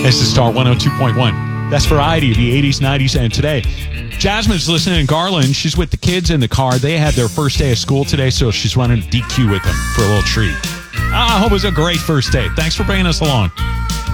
This is Star 102.1. That's variety of the 80s, 90s, and today. Jasmine's listening in Garland. She's with the kids in the car. They had their first day of school today, so she's running DQ with them for a little treat. I hope it was a great first day. Thanks for bringing us along.